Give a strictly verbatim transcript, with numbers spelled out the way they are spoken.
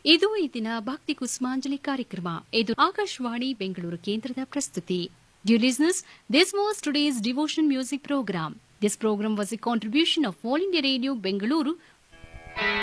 ಇದು ಈ ದಿನ ಭಕ್ತಿ ಕುಸುಮಾಂಜಲಿ ಕಾರ್ಯಕ್ರಮ. ಇದು ಆಕಾಶವಾಣಿ ಬೆಂಗಳೂರು ಕೇಂದ್ರದ ಪ್ರಸ್ತುತಿ. Dear listeners, this was today's devotion music program. This program was a contribution of All India Radio Bengaluru